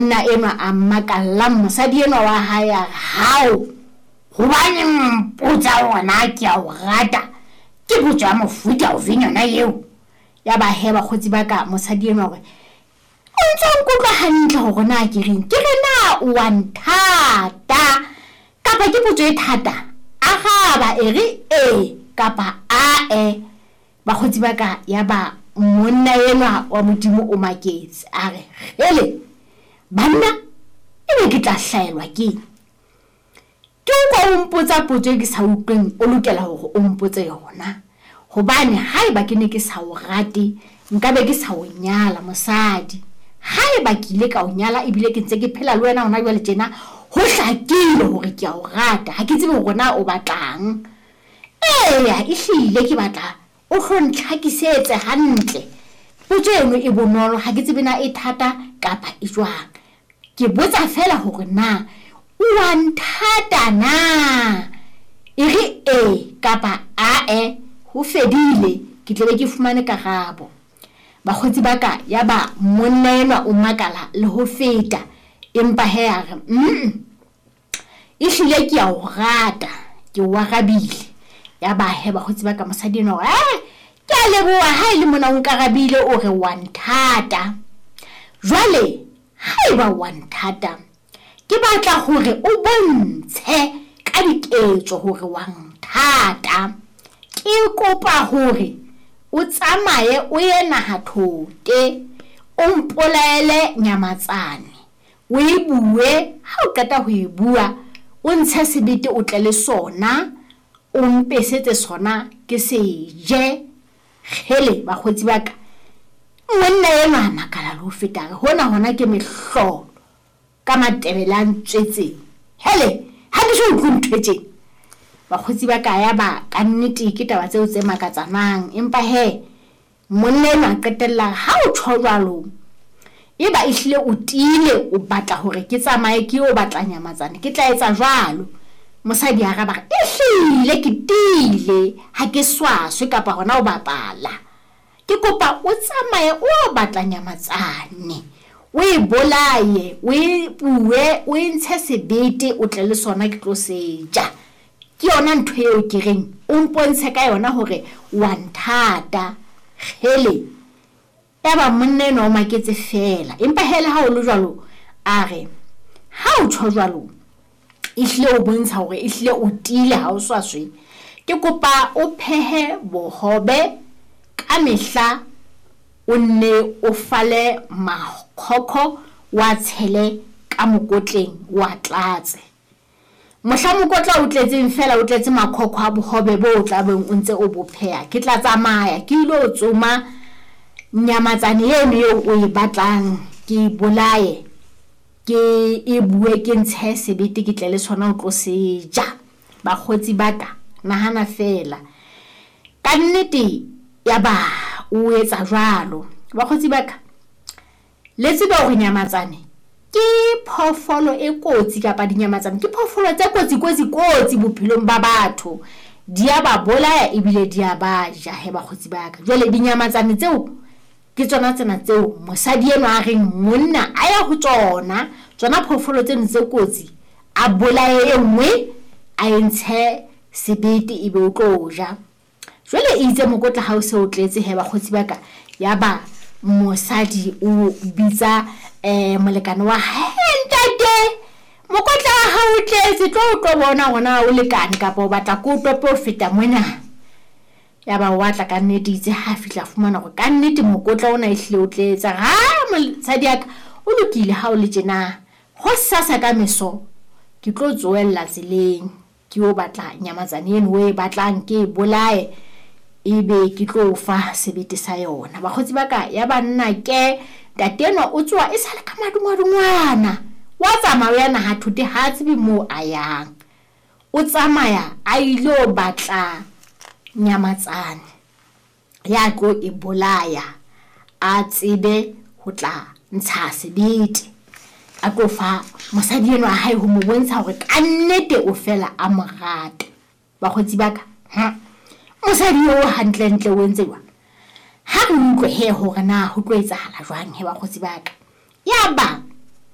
na enwa a makalla mosadi enwa wa hae hao hobane mpotsa ona ke a o rata ke botsa mofuta o vinyona eo ya ba he bakgotsi ba ka mosadi enwa hore o ntse o nkutlwa hantle hore na ke reng ke re na o wa nthata kapa ke botsa e thata a gaba ere kapa bakgotsi ba ka ya ba monna enwa wa modimo o maketse a re hele banna ebe ke tla hlaelwa ke o mpotsa potso ke sa utlweng o lokela hore o mpotse yona hobane haeba ke ne ke sa o rate nka be ke sa o nyala mosadi haeba ke ile ka o nyala ebile ke ntse ke phela le wena hona jwale tjena ho hlakile hore ke a o rata ha ke tsebe hore na o batlang ehlile ke batla o hlonthlakisetse hantle potso eno e bonolo ha ke tsebe na e thata kapa e jwang ke botsa fela hore na o wa nthata na ere kapa ho fedile ke tle ke fumane karabo bakgotsi ba ka ya ba monna enwa o makala le ho feta empa he a re ehlile ke a o rata ke wa rabile ya ba he bakgotsi ba ka mosadi enwa ke a leboha ha ile mona o nkarabile o re wa nthata jwale haeba wa nthata ke batla hore o bontshe ka diketso hore wa nthata ke kopa hore o tsamaye o ye nahathote o mpolaele Nyamatsane o e bue ha o qeta ho e bua o ntshe sebete o tle le sona o mpesetse sona ke se je hele bakgotsi ba ka monna ena makala le ho feta hona ke mehlo ka matebelang tswetse hele ha ke so utlwentse bakgotsi ba ka ya ba ka nnete ke taba tseo tse makatsanang empa he monna ena qetella ha o tshwalo eba ehlile o tile o batla hore ke tsamaye ke o batla Nyamatsane ke tla etsa jwalo mosadi a raba ehlile ke tile ha ke swaswe kapa hona o bapala ke kopa o tsamaye o batla Nyamatsane o e bolaye o e bue o ntshe sebete o tle le sona ke tlo seja ke yona ntho eo ke reng o mpontshe ka yona hore wa nthata hele ya ba monna eno o maketse fela empa hele ha o le jwalo a re ha o tsho jwalo ehlile o bontsha hore ehlile o tile ha o swaswe ke kopa o phehe bohobe ka mehla o nne o fale makhokho wa tshele ka mokotleng wa tlatse mohla mokotla o tletseng fela o tletse makhokho a bohobe bo o tla beng o ntse o bopheha ke tla tsamaya ke ile o tsoma Nyamatsane eno o e batlang ke bolaye ke e bue ke ntshe sebete ke tle le sona o tlo seja bakgotsi ba ka nahana fela ka nnete ya ba o etsa jwalo bakgotsi ba ka le tsebe hore Nyamatsane ke phofolo e kotsi kapa Nyamatsane ke phofolo tse kotsi bophelong ba batho di a ba bolaya ebile di a ba ja he bakgotsi ba ka jwale Nyamatsane tseo ke tsona tseo mosadi eno a reng monna a ya ho tsona phofolo tse ntse kotsi a bolaye engwe a ntshe sebete ebe o tlo ja jwale itse mokotla ha o se o tletse he bakgotsi ba ka ya ba mosadi o bitsa molekane wa ntate mokotla ha o tletse tlo bona ona o lekane kapa o batla ko tope o feta mona ya ba watla ka nnete itse ha fihla fumana hore ka nnete mokotla ona ehlile o tletsa mosadi aka o lokile ha o le tjena ho sasa ka meso ke tlo tsoella tseleng ke o batla Nyamatsane eno o e batlang ke bolaye ebe ke tlo fa sebete sa yona bakgotsi ba ka ya banna ke tateno o tswa e sale ka madungwana wa tsamaya yana ha thuti ha tsebe mo ayang o tsamaya a ilo batla Nyamatsane ya tlo e bolaya a tsebe ho tla ntsha sebete a tlo fa mosadi eno a hae ho mo bontsha hore ka nnete o fela a morata bakgotsi ba ka mosadi yo hantle o entse jwang ha re utlwe he hore na ho tlo etsahala jwang he bakgotsi ba ka ya ba